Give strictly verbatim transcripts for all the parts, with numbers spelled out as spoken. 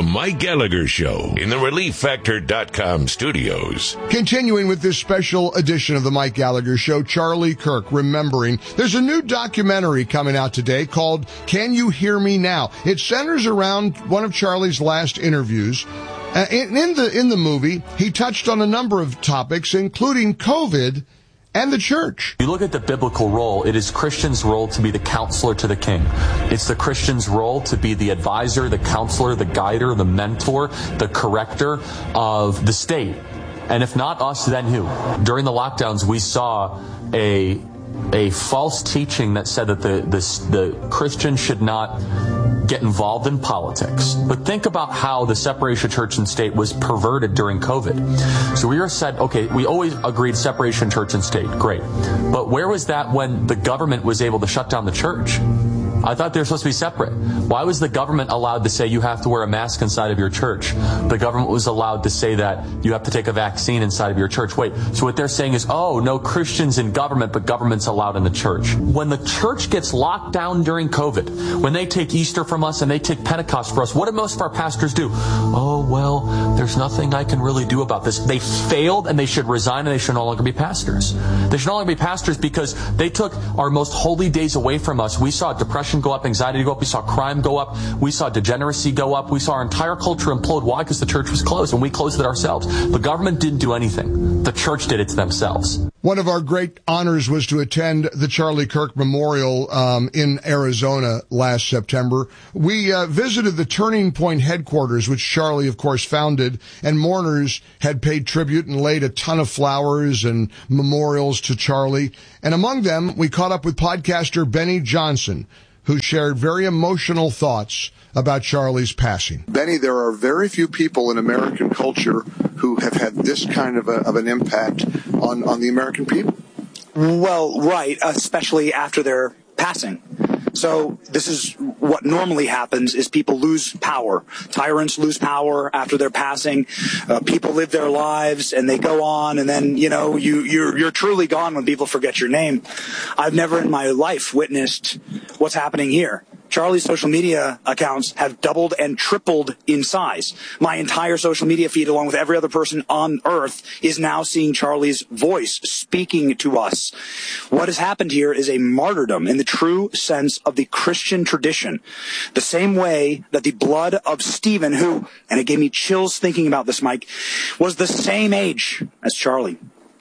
The Mike Gallagher Show in the Relief Factor dot com studios. Continuing with this special edition of The Mike Gallagher Show, Charlie Kirk, Remembering. There's a new documentary coming out today called Can You Hear Me Now? It centers around one of Charlie's last interviews. Uh, in, in the in the movie, he touched on a number of topics, including COVID and the church. You look at the biblical role, it is Christian's role to be the counselor to the king. It's the Christian's role to be the advisor, the counselor, the guider, the mentor, the corrector of the state. And if not us, then who? During the lockdowns, we saw a a false teaching that said that the the, the Christian should not get involved in politics. But think about how the separation of church and state was perverted during COVID. So we were said, okay, we always agreed separation of church and state, great. But where was that when the government was able to shut down the church? I thought they were supposed to be separate. Why was the government allowed to say you have to wear a mask inside of your church? The government was allowed to say that you have to take a vaccine inside of your church. Wait, so what they're saying is, oh, no Christians in government, but government's allowed in the church. When the church gets locked down during COVID, when they take Easter from us and they take Pentecost for us, what do most of our pastors do? Oh, well, there's nothing I can really do about this. They failed and they should resign and they should no longer be pastors. They should no longer be pastors because they took our most holy days away from us. We saw depression go up, anxiety go up, we saw crime go up, we saw degeneracy go up, we saw our entire culture implode. Why? Because the church was closed and we closed it ourselves. The government didn't do anything. The church did it to themselves. One of our great honors was to attend the Charlie Kirk Memorial um, in Arizona last September. We uh, visited the Turning Point headquarters, which Charlie, of course, founded, and mourners had paid tribute and laid a ton of flowers and memorials to Charlie. And among them, we caught up with podcaster Benny Johnson, who shared very emotional thoughts about Charlie's passing. Benny, there are very few people in American culture who have had this kind of, a, of an impact on, on the American people. Well, right, especially after their passing. So this is what normally happens is people lose power. Tyrants lose power after their passing. Uh, people live their lives and they go on, and then, you know, you, you're, you're truly gone when people forget your name. I've never in my life witnessed what's happening here. Charlie's social media accounts have doubled and tripled in size. My entire social media feed, along with every other person on earth, is now seeing Charlie's voice speaking to us. What has happened here is a martyrdom in the true sense of the Christian tradition. The same way that the blood of Stephen, who, and it gave me chills thinking about this, Mike, was the same age as Charlie.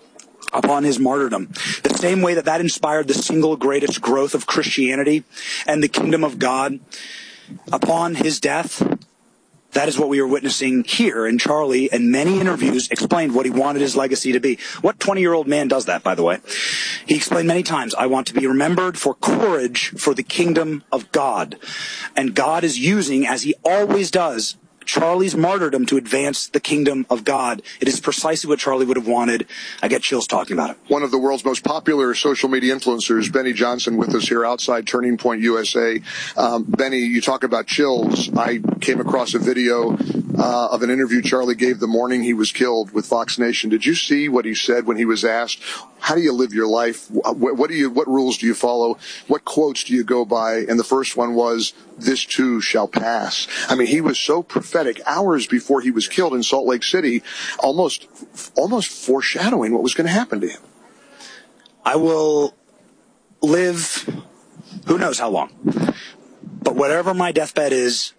Upon his martyrdom, the same way that that inspired the single greatest growth of Christianity and the kingdom of God, upon his death, that is what we are witnessing here. And Charlie, in many interviews, explained what he wanted his legacy to be. What twenty-year-old man does that, by the way? He explained many times, I want to be remembered for courage for the kingdom of God. And God is using, as he always does, Charlie's martyrdom to advance the kingdom of God. It is precisely what Charlie would have wanted. I get chills talking about it. One of the world's most popular social media influencers, Benny Johnson, with us here outside Turning Point U S A. Um, Benny, you talk about chills. I came across a video uh, of an interview Charlie gave the morning he was killed with Fox Nation. Did you see what he said when he was asked, how do you live your life? What, what do you, what rules do you follow? What quotes do you go by? And the first one was, this too shall pass. I mean, he was so prophetic hours before he was killed in Salt Lake City, almost, almost foreshadowing what was going to happen to him. I will live who knows how long. But whatever my deathbed is,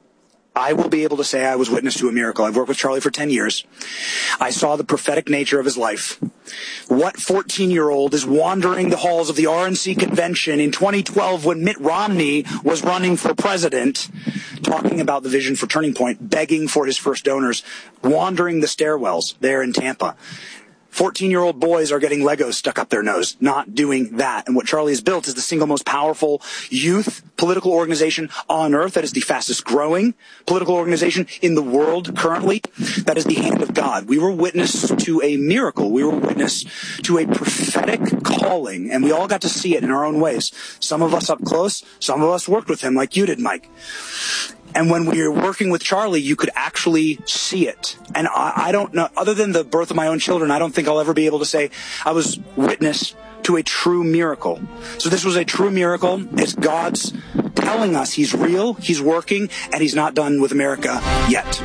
I will be able to say I was witness to a miracle. I've worked with Charlie for ten years. I saw the prophetic nature of his life. What fourteen-year-old is wandering the halls of the R N C convention in twenty twelve when Mitt Romney was running for president, talking about the vision for Turning Point, begging for his first donors, wandering the stairwells there in Tampa? fourteen-year-old boys are getting Legos stuck up their nose, not doing that. And what Charlie has built is the single most powerful youth political organization on earth. That is the fastest growing political organization in the world currently. That is the hand of God. We were witness to a miracle. We were witness to a prophetic calling, and we all got to see it in our own ways. Some of us up close, some of us worked with him like you did, Mike. And when we were working with Charlie, you could actually see it. And I, I don't know, other than the birth of my own children, I don't think I'll ever be able to say I was witness to a true miracle. So this was a true miracle. It's God's telling us he's real, he's working, and he's not done with America yet.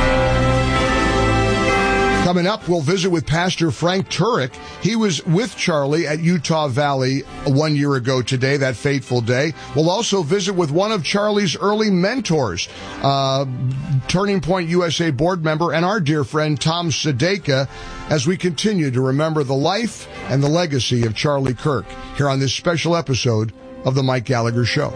Coming up, we'll visit with Pastor Frank Turek. He was with Charlie at Utah Valley one year ago today, that fateful day. We'll also visit with one of Charlie's early mentors, uh, Turning Point U S A board member and our dear friend Tom Sedeka, as we continue to remember the life and the legacy of Charlie Kirk here on this special episode of The Mike Gallagher Show.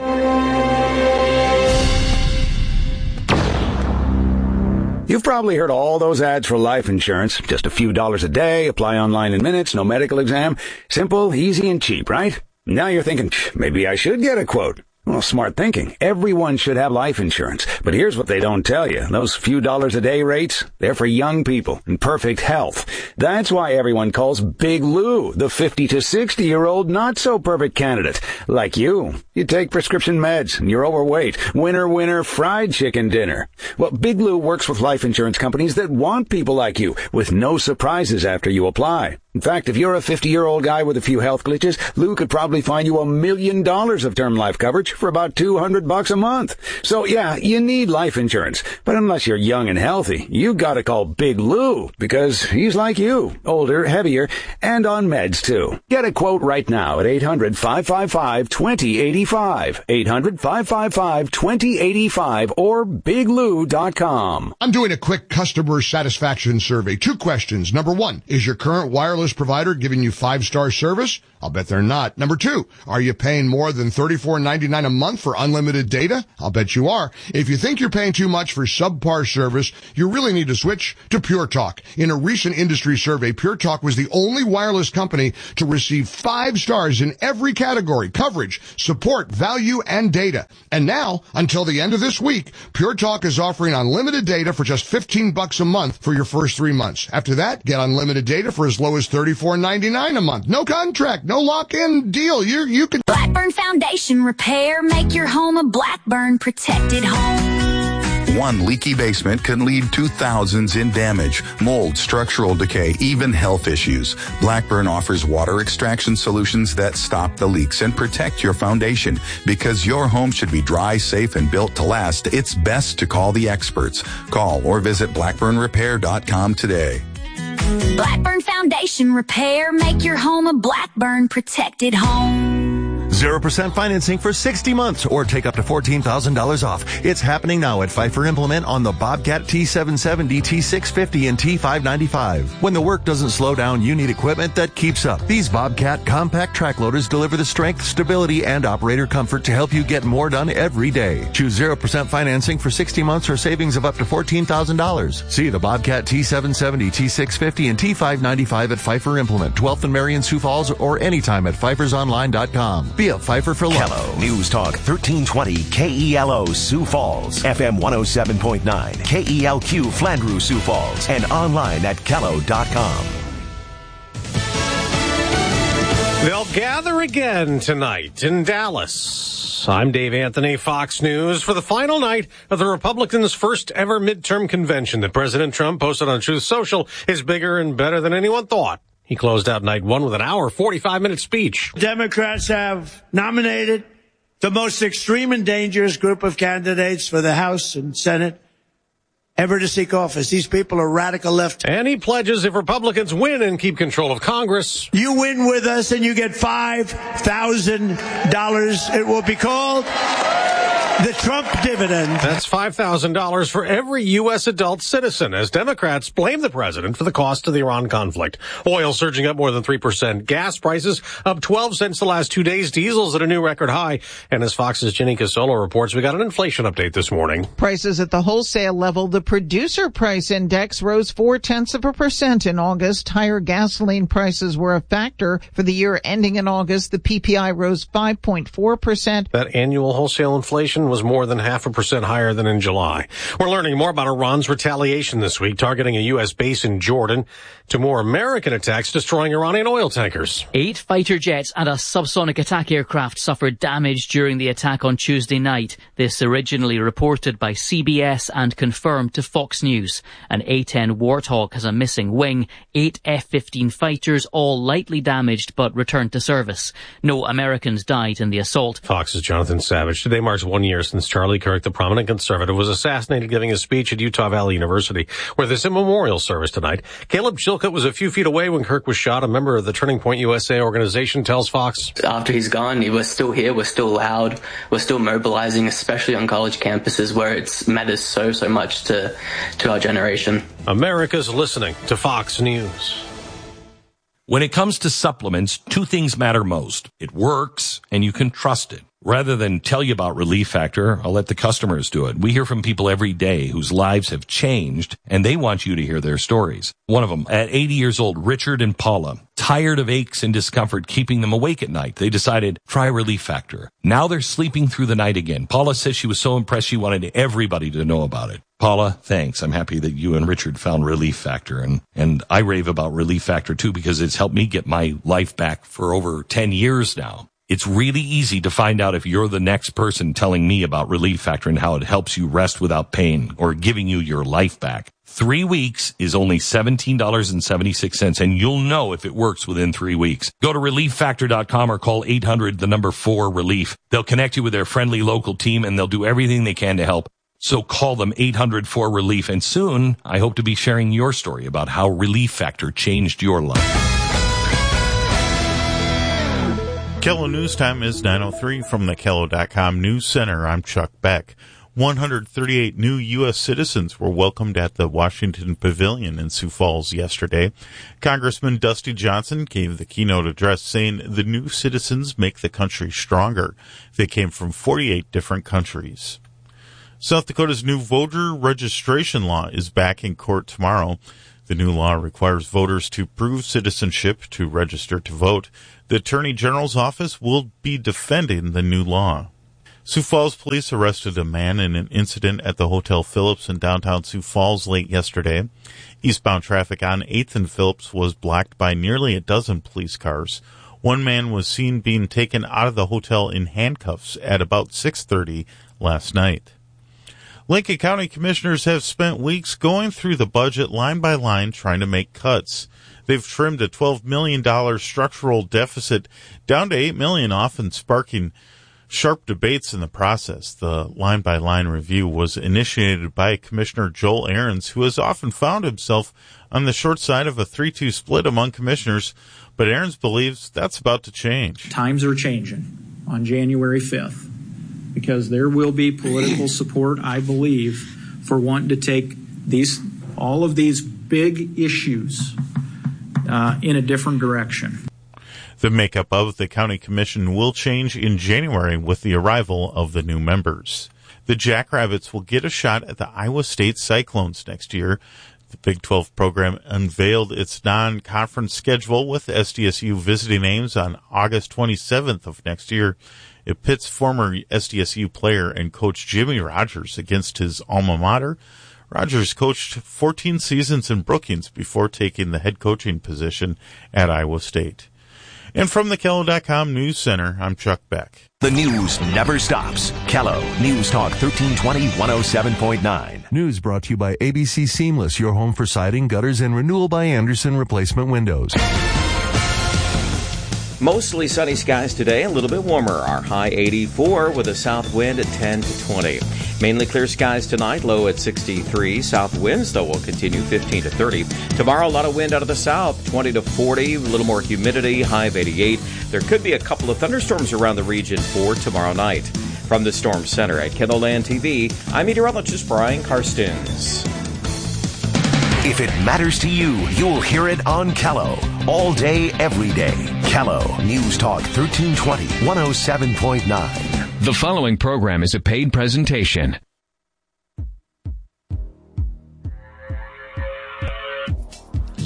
You've probably heard all those ads for life insurance. Just a few dollars a day, apply online in minutes, no medical exam. Simple, easy, and cheap, right? Now you're thinking, maybe I should get a quote. Well, smart thinking. Everyone should have life insurance. But here's what they don't tell you. Those few dollars a day rates, they're for young people in perfect health. That's why everyone calls Big Lou the fifty to sixty year old not so perfect candidate. Like you. You take prescription meds and you're overweight. Winner, winner, fried chicken dinner. Well, Big Lou works with life insurance companies that want people like you with no surprises after you apply. In fact, if you're a fifty-year-old guy with a few health glitches, Lou could probably find you a million dollars of term life coverage for about two hundred bucks a month. So yeah, you need life insurance. But unless you're young and healthy, you gotta call Big Lou, because he's like you, older, heavier, and on meds too. Get a quote right now at eight hundred, five five five, two zero eight five, eight hundred, five five five, two zero eight five, or big lou dot com. I'm doing a quick customer satisfaction survey. Two questions. Number one, is your current wireless provider giving you five-star service? I'll bet they're not. Number two, are you paying more than thirty-four ninety-nine a month for unlimited data? I'll bet you are. If you think you're paying too much for subpar service, you really need to switch to Pure Talk. In a recent industry survey, Pure Talk was the only wireless company to receive five stars in every category: coverage, support, value, and data. And now, until the end of this week, Pure Talk is offering unlimited data for just fifteen bucks a month for your first three months. After that, get unlimited data for as low as thirty-four ninety-nine a month. No contract, no lock-in deal. You you can. Blackburn Foundation Repair. Make your home a Blackburn protected home. One leaky basement can lead to thousands in damage, mold, structural decay, even health issues. Blackburn offers water extraction solutions that stop the leaks and protect your foundation. Because your home should be dry, safe, and built to last, it's best to call the experts. Call or visit blackburn repair dot com today. Blackburn Foundation Repair. Make your home a Blackburn protected home. zero percent financing for sixty months or take up to fourteen thousand dollars off. It's happening now at Pfeiffer Implement on the Bobcat T seven seventy, T six fifty, and T five ninety-five. When the work doesn't slow down, you need equipment that keeps up. These Bobcat compact track loaders deliver the strength, stability, and operator comfort to help you get more done every day. Choose zero percent financing for sixty months or savings of up to fourteen thousand dollars. See the Bobcat T seven seventy, T six fifty, and T five ninety-five at Pfeiffer Implement, twelfth and Marion, Sioux Falls, or anytime at pfeifers online dot com. Be a Pfeiffer for life. Kello News Talk thirteen twenty K E L O Sioux Falls, F M one oh seven point nine, K E L Q Flandreau Sioux Falls, and online at kello dot com. They'll gather again tonight in Dallas. I'm Dave Anthony, Fox News, for the final night of the Republicans' first ever midterm convention that President Trump posted on Truth Social is bigger and better than anyone thought. He closed out night one with an hour, forty-five minute speech. Democrats have nominated the most extreme and dangerous group of candidates for the House and Senate ever to seek office. These people are radical left. And he pledges if Republicans win and keep control of Congress, you win with us and you get five thousand dollars. It will be called the Trump dividend. That's five thousand dollars for every U S adult citizen, as Democrats blame the president for the cost of the Iran conflict. Oil surging up more than three percent. Gas prices up twelve cents the last two days. Diesel's at a new record high. And as Fox's Jenny Casolo reports, we got an inflation update this morning. Prices at the wholesale level. The producer price index rose four tenths of a percent in August. Higher gasoline prices were a factor. For the year ending in August, the P P I rose five point four percent. That annual wholesale inflation was more than half a percent higher than in July. We're learning more about Iran's retaliation this week, targeting a U S base in Jordan, to more American attacks destroying Iranian oil tankers. Eight fighter jets and a subsonic attack aircraft suffered damage during the attack on Tuesday night. This originally reported by C B S and confirmed to Fox News. An A ten Warthog has a missing wing. Eight F fifteen fighters, all lightly damaged but returned to service. No Americans died in the assault. Fox's Jonathan Savage. Today marks one year since Charlie Kirk, the prominent conservative, was assassinated giving a speech at Utah Valley University, where there's a memorial service tonight. Caleb Chilcutt was a few feet away when Kirk was shot. A member of the Turning Point U S A organization tells Fox, after he's gone, we're still here, we're still loud, we're still mobilizing, especially on college campuses where it matters so, so much to, to our generation. America's listening to Fox News. When it comes to supplements, two things matter most. It works, and you can trust it. Rather than tell you about Relief Factor, I'll let the customers do it. We hear from people every day whose lives have changed, and they want you to hear their stories. One of them, at eighty years old, Richard and Paula, tired of aches and discomfort keeping them awake at night. They decided, try Relief Factor. Now they're sleeping through the night again. Paula says she was so impressed she wanted everybody to know about it. Paula, thanks. I'm happy that you and Richard found Relief Factor, and, and I rave about Relief Factor too because it's helped me get my life back for over ten years now. It's really easy to find out if you're the next person telling me about Relief Factor and how it helps you rest without pain or giving you your life back. Three weeks is only seventeen dollars and seventy-six cents, and you'll know if it works within three weeks. Go to relief factor dot com or call eight hundred, the number four, relief. They'll connect you with their friendly local team, and they'll do everything they can to help. So call them eight hundred, four, relief, and soon I hope to be sharing your story about how Relief Factor changed your life. Kello News Time is nine oh three from the Kello dot com News Center. I'm Chuck Beck. one hundred thirty-eight new U S citizens were welcomed at the Washington Pavilion in Sioux Falls yesterday. Congressman Dusty Johnson gave the keynote address saying the new citizens make the country stronger. They came from forty-eight different countries. South Dakota's new voter registration law is back in court tomorrow. The new law requires voters to prove citizenship to register to vote. The Attorney General's office will be defending the new law. Sioux Falls police arrested a man in an incident at the Hotel Phillips in downtown Sioux Falls late yesterday. Eastbound traffic on eighth and Phillips was blocked by nearly a dozen police cars. One man was seen being taken out of the hotel in handcuffs at about six thirty last night. Lincoln County commissioners have spent weeks going through the budget line by line trying to make cuts. They've trimmed a twelve million dollars structural deficit down to eight million dollars, often sparking sharp debates in the process. The line-by-line review was initiated by Commissioner Joel Ahrens, who has often found himself on the short side of a three two split among commissioners, but Ahrens believes that's about to change. Times are changing on January fifth. Because there will be political support, I believe, for wanting to take these all of these big issues uh, in a different direction. The makeup of the county commission will change in January with the arrival of the new members. The Jackrabbits will get a shot at the Iowa State Cyclones next year. The Big twelve program unveiled its non-conference schedule with S D S U visiting Ames on August twenty-seventh of next year. It pits former S D S U player and coach Jimmy Rogers against his alma mater. Rogers coached fourteen seasons in Brookings before taking the head coaching position at Iowa State. And from the Kello dot com News Center, I'm Chuck Beck. The news never stops. Kello News Talk thirteen twenty, one oh seven point nine. News brought to you by A B C Seamless, your home for siding, gutters, and renewal by Anderson replacement windows. Mostly sunny skies today, a little bit warmer. Our high eighty-four with a south wind at ten to twenty. Mainly clear skies tonight, low at sixty-three. South winds, though, will continue fifteen to thirty. Tomorrow, a lot of wind out of the south, twenty to forty. A little more humidity, high of eighty-eight. There could be a couple of thunderstorms around the region for tomorrow night. From the Storm Center at KENOLAND T V, I'm meteorologist Brian Karstens. If it matters to you, you'll hear it on Kello. All day, every day. Kello News Talk thirteen twenty, one oh seven point nine. The following program is a paid presentation.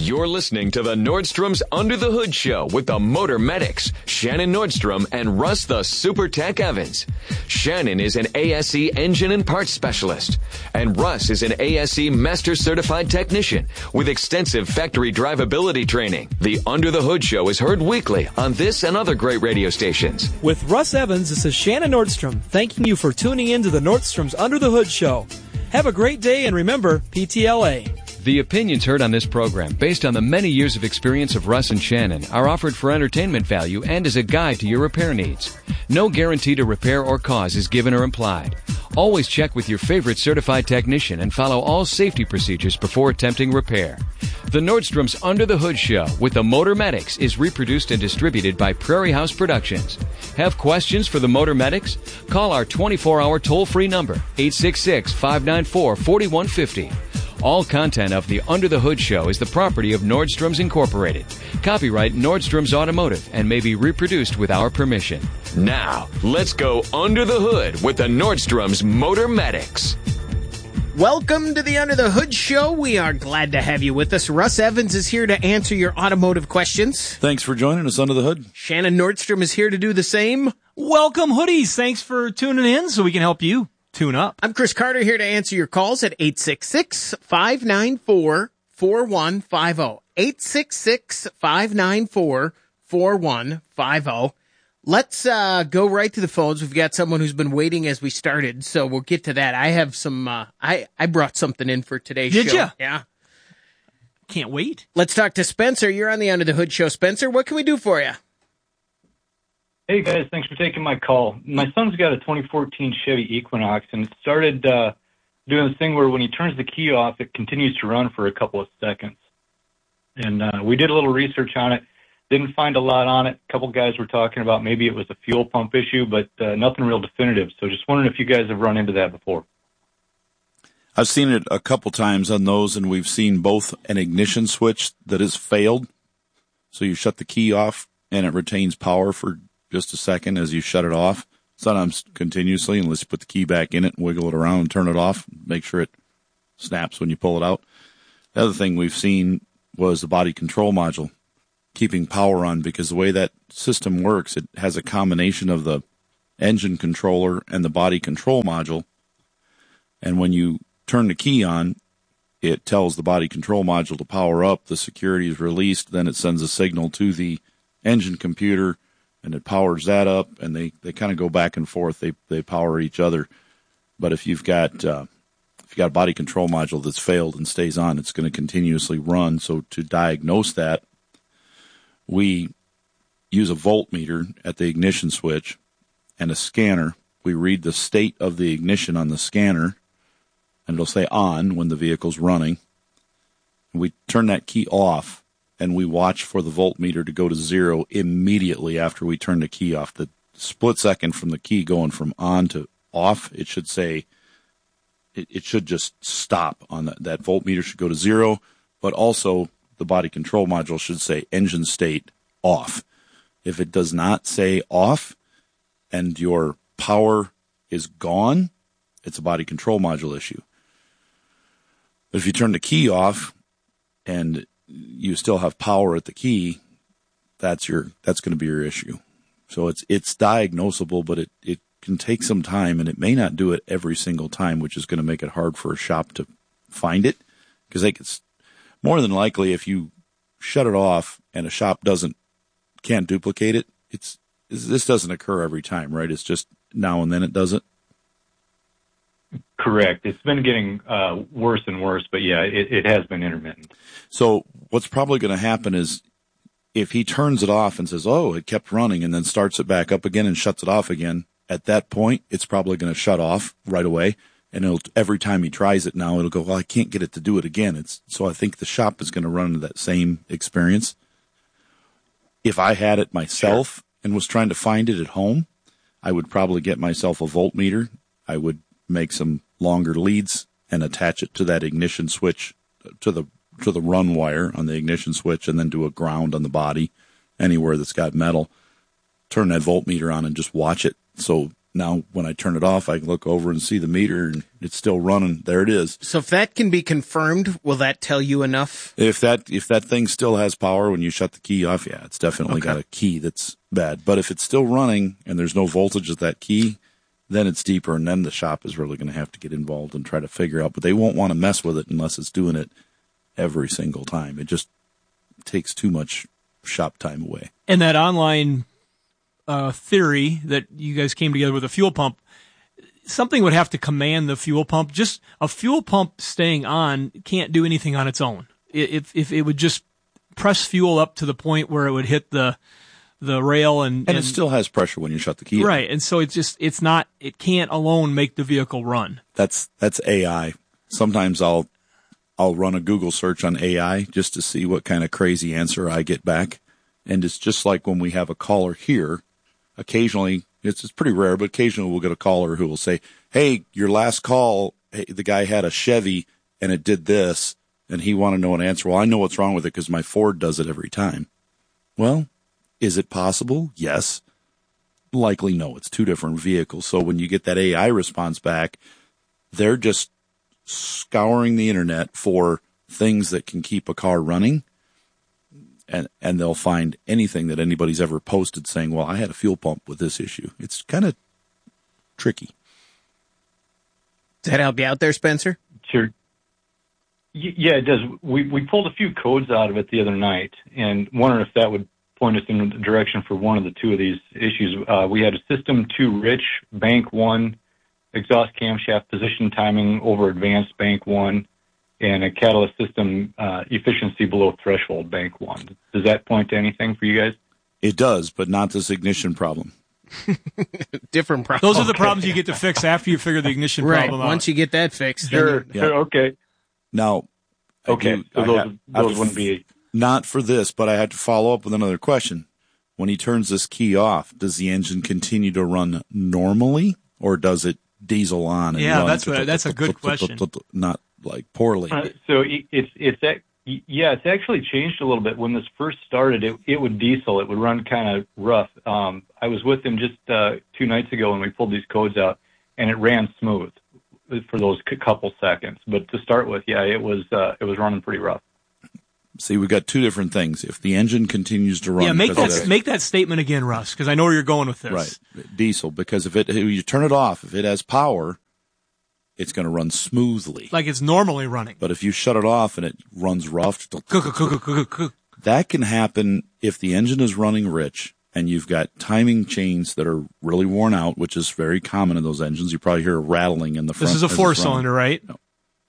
You're listening to the Nordstrom's Under the Hood Show with the Motor Medics, Shannon Nordstrom and Russ the Super Tech Evans. Shannon is an A S E engine and parts specialist, and Russ is an A S E Master Certified Technician with extensive factory drivability training. The Under the Hood Show is heard weekly on this and other great radio stations. With Russ Evans, this is Shannon Nordstrom, thanking you for tuning in to the Nordstrom's Under the Hood Show. Have a great day, and remember, P T L A. The opinions heard on this program, based on the many years of experience of Russ and Shannon, are offered for entertainment value and as a guide to your repair needs. No guarantee to repair or cause is given or implied. Always check with your favorite certified technician and follow all safety procedures before attempting repair. The Nordstrom's Under the Hood Show with the Motor Medics is reproduced and distributed by Prairie House Productions. Have questions for the Motor Medics? Call our twenty-four hour toll-free number, eight six six, five nine four, four one five zero. All content of the Under the Hood Show is the property of Nordstrom's Incorporated. Copyright Nordstrom's Automotive and may be reproduced with our permission. Now, let's go under the hood with the Nordstrom's Motor Medics. Welcome to the Under the Hood Show. We are glad to have you with us. Russ Evans is here to answer your automotive questions. Thanks for joining us under the hood. Shannon Nordstrom is here to do the same. Welcome, hoodies. Thanks for tuning in so we can help you tune up. I'm Chris Carter, here to answer your calls at eight six six, five nine four, four one five zero. eight six six, five nine four, four one five zero. Let's uh, go right to the phones. We've got someone who's been waiting as we started, so we'll get to that. I have some, uh, I, I brought something in for today's Did show. Did you? Yeah. Can't wait. Let's talk to Spencer. You're on the Under the Hood Show. Spencer, what can we do for you? Hey, guys. Thanks for taking my call. My son's got a twenty fourteen Chevy Equinox, and it started uh, doing this thing where when he turns the key off, it continues to run for a couple of seconds. And uh, we did a little research on it. Didn't find a lot on it. A couple guys were talking about maybe it was a fuel pump issue, but uh, nothing real definitive. So just wondering if you guys have run into that before. I've seen it a couple times on those, and we've seen both an ignition switch that has failed. So you shut the key off, and it retains power for just a second as you shut it off. Sometimes continuously, unless you put the key back in it and wiggle it around and turn it off, make sure it snaps when you pull it out. The other thing we've seen was the body control module keeping power on, because the way that system works, it has a combination of the engine controller and the body control module. And when you turn the key on, it tells the body control module to power up, the security is released, then it sends a signal to the engine computer, and it powers that up, and they, they kind of go back and forth. They they power each other. But if you've got uh, if you've got a body control module that's failed and stays on, it's going to continuously run. So to diagnose that, we use a voltmeter at the ignition switch and a scanner. We read the state of the ignition on the scanner, and it'll say on when the vehicle's running. We turn that key off, and we watch for the voltmeter to go to zero immediately after we turn the key off. The split second from the key going from on to off, it should say, it, it should just stop on that. That voltmeter should go to zero, but also the body control module should say engine state off. If it does not say off and your power is gone, it's a body control module issue. But if you turn the key off and you still have power at the key, that's your that's going to be your issue. So it's it's diagnosable, but it, it can take some time, and it may not do it every single time, which is going to make it hard for a shop to find it, because they could, more than likely, if you shut it off and a shop doesn't can't duplicate it, it's this doesn't occur every time, right? It's just now and then it does it. Correct. It's been getting uh, worse and worse, but yeah, it, it has been intermittent. So what's probably going to happen is if he turns it off and says, oh, it kept running, and then starts it back up again and shuts it off again, at that point, it's probably going to shut off right away. And it'll, every time he tries it now, it'll go, well, I can't get it to do it again. It's, so I think the shop is going to run into that same experience. If I had it myself and was trying to find it at home, I would probably get myself a voltmeter. I would make some longer leads and attach it to that ignition switch, to the to the run wire on the ignition switch, and then do a ground on the body anywhere that's got metal. Turn that voltmeter on and just watch it. So Now, when I turn it off, I can look over and see the meter, and it's still running. There it is. So if that can be confirmed, will that tell you enough? If that if that thing still has power when you shut the key off, yeah, it's definitely Okay. got a key that's bad. But if it's still running and there's no voltage at that key, then it's deeper, and then the shop is really going to have to get involved and try to figure out. But they won't want to mess with it unless it's doing it every single time. It just takes too much shop time away. And that online uh, theory that you guys came together with a fuel pump, something would have to command the fuel pump. Just a fuel pump staying on can't do anything on its own. If if it would just press fuel up to the point where it would hit the the rail and, And, and it still has pressure when you shut the key off. right, and so it's just it's not it can't alone make the vehicle run. That's that's A I. Sometimes I'll I'll run a Google search on A I just to see what kind of crazy answer I get back. And it's just like when we have a caller here, occasionally, it's, it's pretty rare, but occasionally we'll get a caller who will say, hey, your last call, hey, the guy had a Chevy and it did this, and he wanted to know an answer. Well, I know what's wrong with it because my Ford does it every time. Well, is it possible? Yes. Likely no. It's two different vehicles. So when you get that A I response back, they're just scouring the internet for things that can keep a car running. And, and they'll find anything that anybody's ever posted saying, well, I had a fuel pump with this issue. It's kind of tricky. Does that help you out there, Spencer? Sure. Y- Yeah, it does. We we pulled a few codes out of it the other night, and wondering if that would point us in the direction for one of the two of these issues. Uh, we had a system too rich, bank one, exhaust camshaft position timing over advanced, bank one, and a catalyst system uh, efficiency below threshold, bank one. Does that point to anything for you guys? It does, but not this ignition problem. Different problem. Those are the problems you get to fix after you figure the ignition right. problem out. Once you get that fixed. Sure. then you- Sure. Okay. Now, I Okay. do- So I those, ha- I have those to wouldn't be. Not for this, but I had to follow up with another question. When he turns this key off, does the engine continue to run normally, or does it diesel on? And Yeah, run that's what- that's a good question. Not like poorly. Uh, so it- it's it's ac- yeah, it's actually changed a little bit. When this first started, it it would diesel. It would run kind of rough. Um, I was with him just uh, two nights ago when we pulled these codes out, and it ran smooth for those c- couple seconds. But to start with, yeah, it was uh, it was running pretty rough. See, we've got two different things. If the engine continues to run, yeah, make because that of make that statement again, Russ, because I know where you're going with this. right, diesel. Because if it if you turn it off, if it has power, it's going to run smoothly. Like it's normally running. But if you shut it off and it runs rough, Cook, cook, cook, cook, cook. that can happen if the engine is running rich and you've got timing chains that are really worn out, which is very common in those engines. You probably hear a rattling in the front. This is a as it's four running. cylinder, right? No.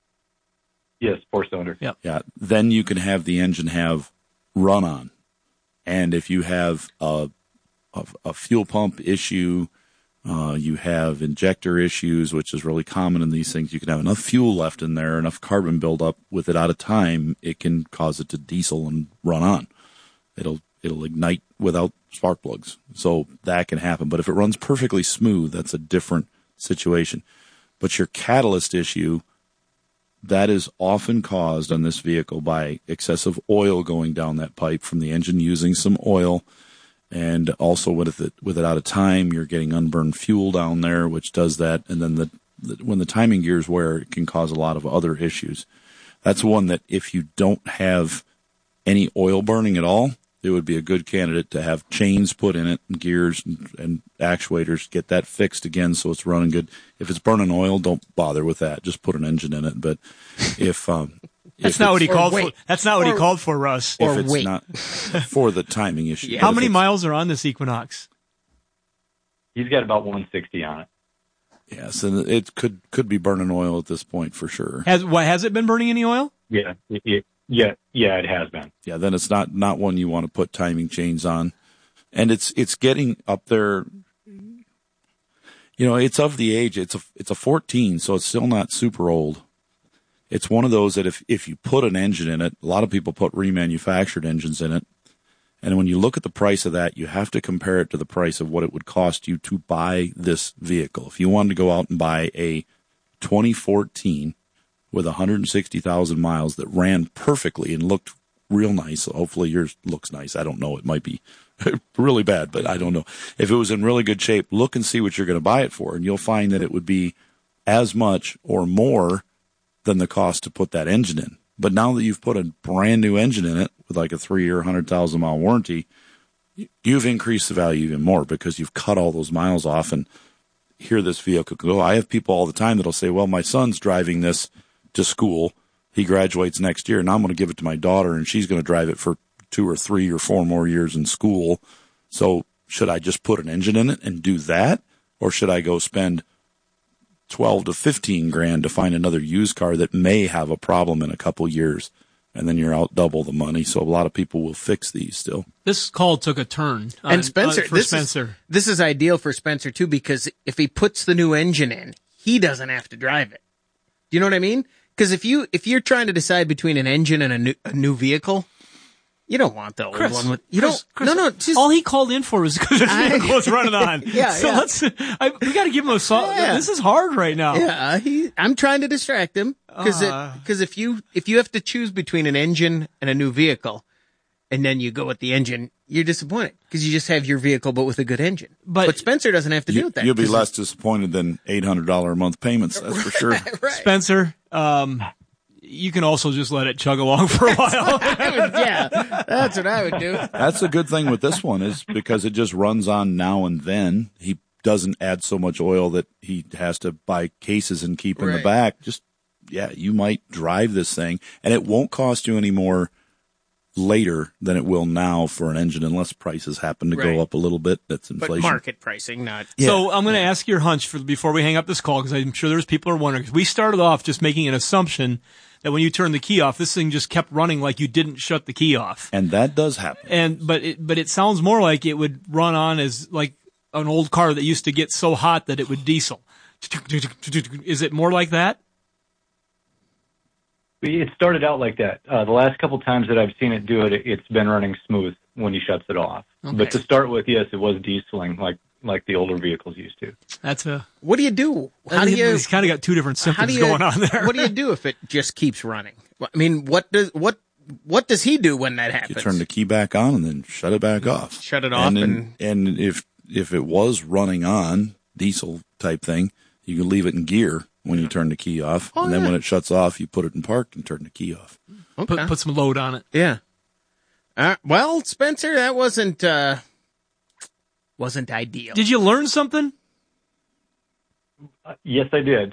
Yes, four cylinder. Yep. Yeah. Then you can have the engine have run on. And if you have a, a, a fuel pump issue, uh, you have injector issues, which is really common in these things. You can have enough fuel left in there, enough carbon buildup with it out of time. It can cause it to diesel and run on. It'll, it'll ignite without spark plugs. So that can happen. But if it runs perfectly smooth, that's a different situation. But your catalyst issue, that is often caused on this vehicle by excessive oil going down that pipe from the engine using some oil. And also with it, with it out of time, you're getting unburned fuel down there, which does that. And then the, the when the timing gears wear, it can cause a lot of other issues. That's one that if you don't have any oil burning at all, it would be a good candidate to have chains put in it and gears and, and actuators, get that fixed again so it's running good. If it's burning oil, don't bother with that. Just put an engine in it. But if um, That's if not what he it's- called for. That's not what he called for, Russ. if it's not for the timing issue. How But if many it's- miles are on this Equinox? He's got about one sixty on it. Yes, and it could could be burning oil at this point for sure. Has what has it been burning any oil? Yeah, yeah, yeah, yeah, it has been. Yeah, then it's not not one you want to put timing chains on, and it's it's getting up there. You know, it's of the age. It's a it's a fourteen, so it's still not super old. It's one of those that if if you put an engine in it, a lot of people put remanufactured engines in it, and when you look at the price of that, you have to compare it to the price of what it would cost you to buy this vehicle. If you wanted to go out and buy a twenty fourteen with one hundred sixty thousand miles that ran perfectly and looked real nice, hopefully yours looks nice. I don't know. It might be really bad, but I don't know. If it was in really good shape, look and see what you're going to buy it for, and you'll find that it would be as much or more than the cost to put that engine in. But now that you've put a brand new engine in it with like a three-year, one hundred thousand mile warranty, you've increased the value even more because you've cut all those miles off. And here this vehicle can go. I have people all the time that'll say, well, my son's driving this to school. He graduates next year, and I'm going to give it to my daughter, and she's going to drive it for two or three or four more years in school. So should I just put an engine in it and do that? Or should I go spend twelve to fifteen grand to find another used car that may have a problem in a couple years? And then you're out double the money. So a lot of people will fix these still. This call took a turn. On, and Spencer, uh, for this Spencer. Is, this is ideal for Spencer too, because if he puts the new engine in, he doesn't have to drive it. Do you know what I mean? Because if you if you're trying to decide between an engine and a new, a new vehicle, you don't want the old Chris, one with you Chris, don't. Chris, no, no. Just, all he called in for was because his vehicle was running on. yeah, so yeah. let's. I, we got to give him a song. Yeah. This is hard right now. Yeah, he. I'm trying to distract him because Uh. because if you if you have to choose between an engine and a new vehicle, and then you go with the engine, you're disappointed because you just have your vehicle but with a good engine. But, but Spencer doesn't have to you, deal with that. You'll be less disappointed than eight hundred dollars a month payments, that's for sure. Right. Spencer, um, you can also just let it chug along for a while. Yeah, that's what I would do. That's the good thing with this one is because it just runs on now and then. He doesn't add so much oil that he has to buy cases and keep in Right. the back. Just, yeah, you might drive this thing, and it won't cost you any more later than it will now for an engine unless prices happen to Right. go up a little bit. That's But inflation. market pricing, not. So I'm going to ask your hunch for before we hang up this call because I'm sure there's people who are wondering. 'Cause we started off just making an assumption that when you turn the key off, this thing just kept running like you didn't shut the key off. And that does happen. And but it, but it sounds more like it would run on as like an old car that used to get so hot that it would diesel. Is it more like that? It started out like that. Uh, the last couple times that I've seen it do it, it, it's been running smooth when he shuts it off. Okay. But to start with, yes, it was dieseling like like the older vehicles used to. That's a. What do you do? How do you? He's kind of got two different How symptoms do you, going on there. What do you do if it just keeps running? I mean, what does what what does he do when that You happens? turn the key back on and then shut it back off. Shut it off and and, then, and if if it was running on diesel type thing, you can leave it in gear when you turn the key off, Oh, and then yeah. when it shuts off, you put it in park and turn the key off. okay. Put, put some load on it. Yeah. Uh, well, Spencer, that wasn't uh, wasn't ideal. Did you learn something? Uh, yes, I did.